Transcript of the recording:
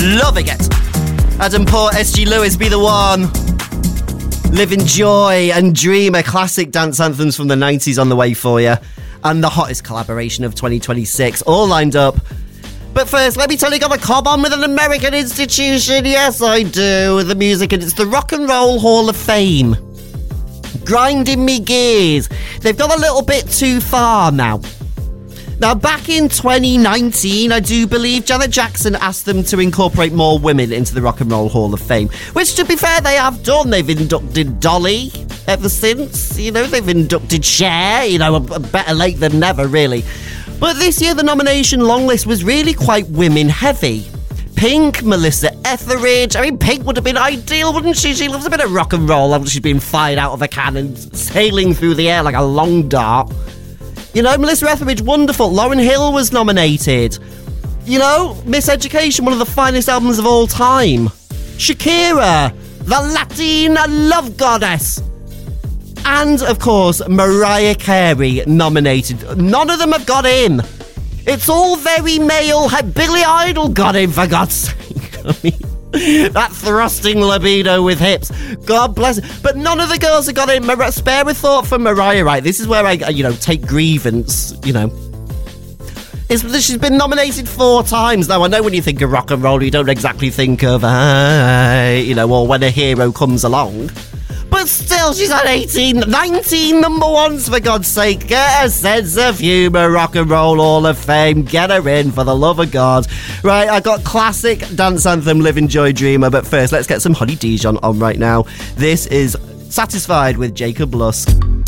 Loving it. Adam Port, SG Lewis, Be the One. Live in Joy and Dreamer, classic dance anthems from the 90s on the way for you. And the hottest collaboration of 2026, all lined up. But first, let me tell you, got a cob on with an American institution. Yes, I do. The music, and it's the Rock and Roll Hall of Fame. Grinding me gears. They've gone a little bit too far now. Now, back in 2019, I do believe Janet Jackson asked them to incorporate more women into the Rock and Roll Hall of Fame, which, to be fair, they have done. They've inducted Dolly ever since. You know, they've inducted Cher. You know, better late than never, really. But this year, the nomination long list was really quite women-heavy. Pink, Melissa Etheridge. I mean, Pink would have been ideal, wouldn't she? She loves a bit of rock and roll after she's been fired out of a cannon, sailing through the air like a long dart. You know, Melissa Etheridge, wonderful. Lauryn Hill was nominated. You know, Miss Education, one of the finest albums of all time. Shakira, the Latina love goddess. And, of course, Mariah Carey nominated. None of them have got in. It's all very male. Billy Idol got in, for God's sake. I mean, that thrusting libido with hips. God bless it. But none of the girls have got in. Spare a thought for Mariah, right? This is where I, take grievance, She's been nominated 4 times. Now, I know when you think of rock and roll, you don't exactly think of, or when a hero comes along. But still, she's had 19 number ones, for God's sake. Get a sense of humour, Rock and Roll Hall of Fame. Get her in, for the love of God. Right, I got classic dance anthem, Live in Joy, Dreamer. But first, let's get some Honey Dijon on right now. This is Satisfied with Jacob Lusk.